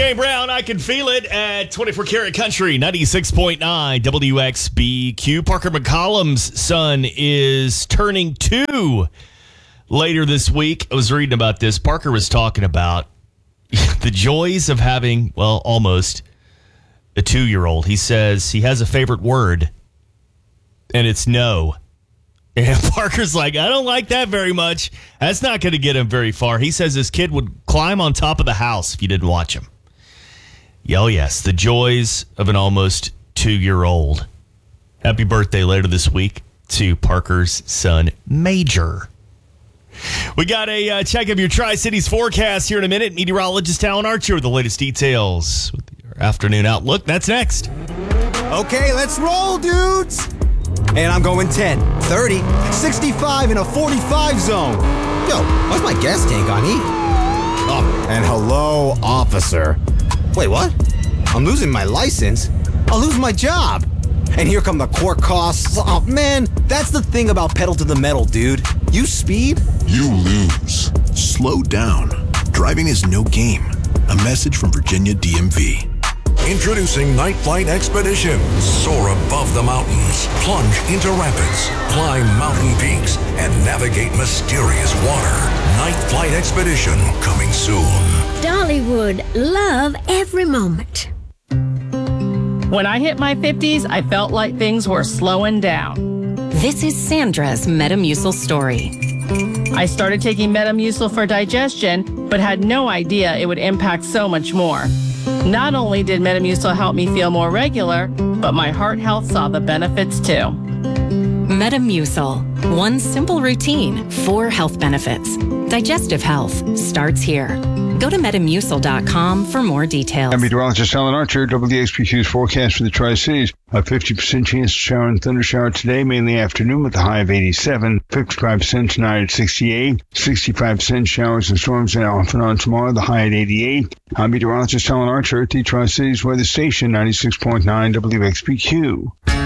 Jay Brown, I Can Feel It at 24 Karat Country, 96.9 WXBQ. Parker McCollum's son is turning 2 later this week. I was reading about this. Parker was talking about the joys of having, well, almost a 2-year-old. He says he has a favorite word, and it's no. And Parker's like, I don't like that very much. That's not going to get him very far. He says this kid would climb on top of the house if you didn't watch him. Oh, yes, the joys of an almost 2-year-old. Happy birthday later this week to Parker's son, Major. We got a check of your Tri-Cities forecast here in a minute. Meteorologist Alan Archer with the latest details with your afternoon outlook. That's next. Okay, let's roll, dudes. And I'm going 10, 30, 65 in a 45 zone. Yo, what's my gas tank on E? Oh, and hello, officer. Wait, what? I'm losing my license. I'll lose my job. And here come the court costs. Oh, man, that's the thing about pedal to the metal, dude. You speed, you lose. Slow down. Driving is no game. A message from Virginia DMV. Introducing Night Flight Expedition. Soar above the mountains, plunge into rapids, climb mountain peaks, and navigate mysterious water. Night Flight Expedition, coming soon. Dollywood, love every moment. When I hit my 50s, I felt like things were slowing down. This is Sandra's Metamucil story. I started taking Metamucil for digestion, but had no idea it would impact so much more. Not only did Metamucil help me feel more regular, but my heart health saw the benefits too. Metamucil. One simple routine, 4 health benefits. Digestive health starts here. Go to Metamucil.com for more details. I'm meteorologist Alan Archer, WXBQ's forecast for the Tri-Cities. A 50% chance of shower and thundershower today, mainly afternoon with a high of 87, 55% tonight at 68, 65% showers and storms off and on tomorrow, the high at 88. I'm meteorologist Alan Archer at the Tri-Cities Weather Station, 96.9 WXBQ.